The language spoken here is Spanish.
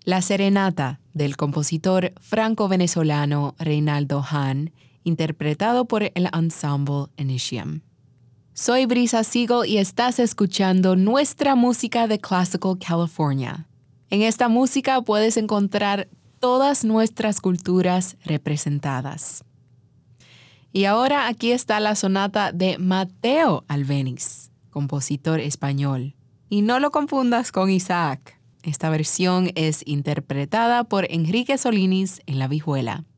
La Serenata, del compositor franco-venezolano Reinaldo Hahn, interpretado por el ensemble Initium. Soy Brisa Siegel y estás escuchando nuestra música de Classical California. En esta música puedes encontrar todas nuestras culturas representadas. Y ahora aquí está la sonata de Mateo Albéniz, compositor español. Y no lo confundas con Isaac. Esta versión es interpretada por Enrique Solinis en la vihuela.